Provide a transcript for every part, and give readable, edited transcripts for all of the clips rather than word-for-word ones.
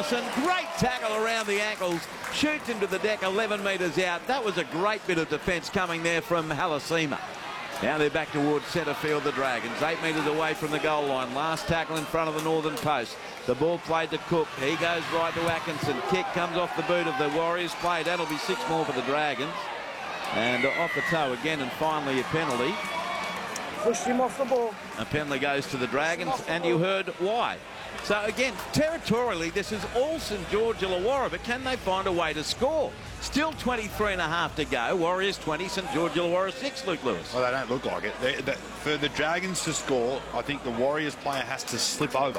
Morrison. Great tackle around the ankles. Shoots into the deck 11 metres out. That was a great bit of defence coming there from Halasima. Now they're back towards centre field, the Dragons. 8 metres away from the goal line. Last tackle in front of the northern post. The ball played to Cook. He goes right to Atkinson. Kick comes off the boot of the Warriors play. That'll be 6 more for the Dragons. And off the toe again, and finally a penalty. Pushed him off the ball. A penalty goes to the Dragons, and you heard why. So again, territorially, this is all St George Illawarra, but can they find a way to score? Still 23 and a half to go. Warriors 20, St George Illawarra 6, Luke Lewis. Well, they don't look like it. For the Dragons to score, I think the Warriors player has to slip over.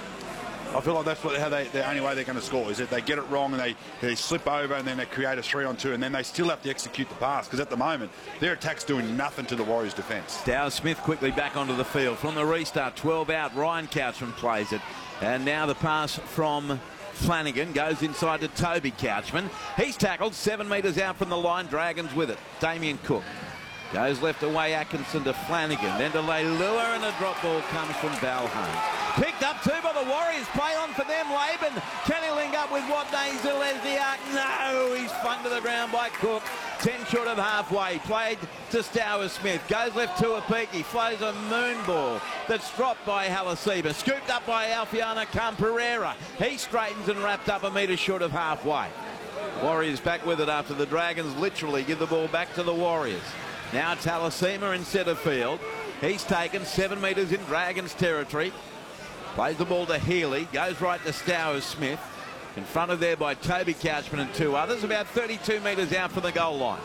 I feel like that's the only way they're going to score, is that they get it wrong and they slip over and then they create a 3-on-2 and then they still have to execute the pass, because at the moment their attack's doing nothing to the Warriors' defence. Stowers-Smith quickly back onto the field. From the restart, 12 out, Ryan Couchman plays it. And now the pass from Flanagan goes inside to Toby Couchman. He's tackled 7 metres out from the line. Dragons with it. Damien Cook goes left away. Atkinson to Flanagan. Then to Leilua, and a drop ball comes from Balholmes. Picked up too by the Warriors. Play on for them. Laban. Can he link up with Watney Zelezniak? No, he's flung to the ground by Cook. 10 short of halfway. Played to Stowers-Smith. Goes left to Apiki. Flows a moon ball that's dropped by Halasima. Scooped up by Alfiana Camperera. He straightens and wrapped up a metre short of halfway. Warriors back with it after the Dragons literally give the ball back to the Warriors. Now it's Halasima in centre field. He's taken 7 metres in Dragons territory. Plays the ball to Healy. Goes right to Stowers-Smith. Confronted there by Toby Couchman and 2 others. About 32 metres out from the goal line.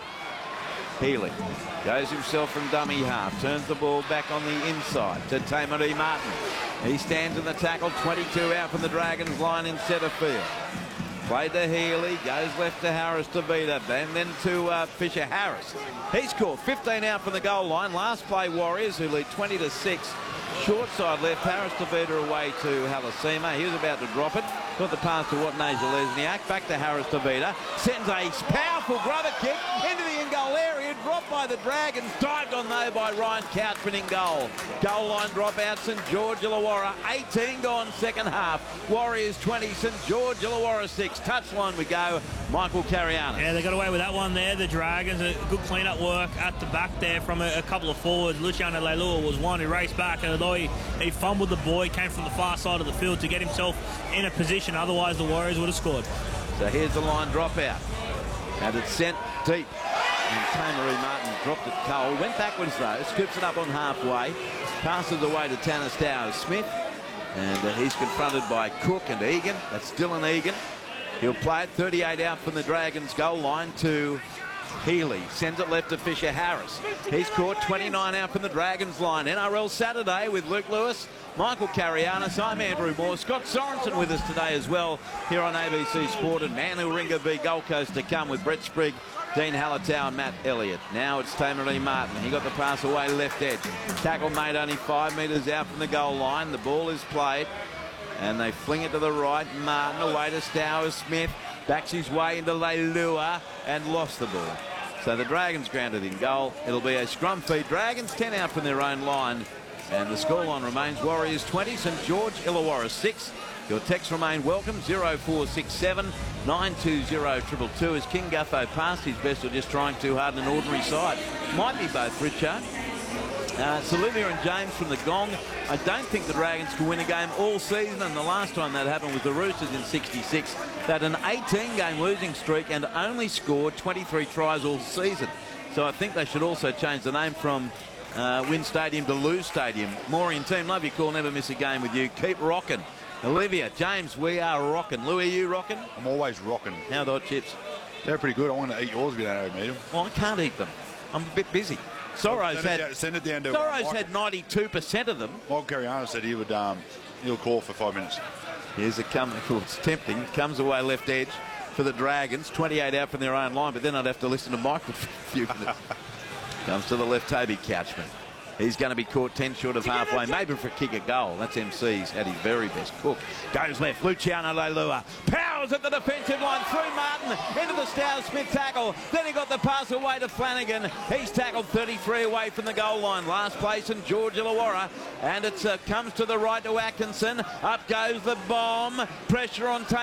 Healy goes himself from dummy half. Turns the ball back on the inside to Tamari Martin. He stands in the tackle. 22 out from the Dragons line in centre field. Played to Healy, goes left to Harris to Vida, and then to Fisher Harris. He's caught 15 out from the goal line. Last play Warriors, who lead 20-6. Short side left, Harris to Vida away to Halasima. He was about to drop it. Got the pass to Watney Zelezniak. Back to Harris to Vida. Sends a powerful grubber kick into the in-goal area. Dropped by the Dragons. Dived on though by Ryan Couchman in goal. Goal line dropout, St George Illawarra. 18 gone second half. Warriors 20, St George Illawarra 6. Touchline we go. Michael Carianis. Yeah, they got away with that one there. The Dragons, a good clean-up work at the back there from a couple of forwards. Luciano Leilua was one who raced back, and although he fumbled the ball, he came from the far side of the field to get himself in a position. Otherwise, the Warriors would have scored. So here's the line dropout. And it's sent deep. And Tamari Martin dropped it cold. Went backwards though. Scoops it up on halfway. Passes away to Tanner Stowers-Smith. And he's confronted by Cook and Egan. That's Dylan Egan. He'll play it 38 out from the Dragons goal line to Healy. Sends it left to Fisher Harris. He's caught 29 out from the Dragons line. NRL Saturday with Luke Lewis, Michael Carianis. I'm Andrew Moore. Scott Sorensen with us today as well here on ABC Sport. And Manuringa v Gold Coast to come with Brett Sprigg, Dean Hallertau and Matt Elliott. Now it's Tamari Martin. He got the pass away left edge. Tackle made only 5 metres out from the goal line. The ball is played. And they fling it to the right. Martin away to Stowers-Smith. Backs his way into Leilua and lost the ball. So the Dragons grounded in goal. It'll be a scrum feed. Dragons 10 out from their own line. And the scoreline remains Warriors 20, St George Illawarra 6. Your texts remain welcome. 0467 920 222 as King Gutho passed his best or just trying too hard in an ordinary side. Might be both, Richard. Olivia and James from the Gong. I don't think the Dragons can win a game all season, and the last time that happened was the Roosters in '66. They had an 18-game losing streak and only scored 23 tries all season. So I think they should also change the name from Win Stadium to Lose Stadium. Maureen team, love your call, never miss a game with you. Keep rocking. Olivia, James, we are rocking. Louis, are you rocking? I'm always rocking. How are the hot chips? They're pretty good. I want to eat yours if you don't eat them. Well, I can't eat them. I'm a bit busy. Sorrow's had 92% of them. Michael Carianis said he would he'll call for 5 minutes. Here's a it's tempting. Comes away left edge for the Dragons. 28 out from their own line, but then I'd have to listen to Mike for a few minutes. Comes to the left, Toby Couchman. He's going to be caught 10 short of halfway, maybe for a kick a goal. That's MC's at his very best. Cook goes left. Luciano Leilua powers at the defensive line through Martin into the Stowers-Smith tackle. Then he got the pass away to Flanagan. He's tackled 33 away from the goal line. Last place in George Illawarra. And it comes to the right to Atkinson. Up goes the bomb. Pressure on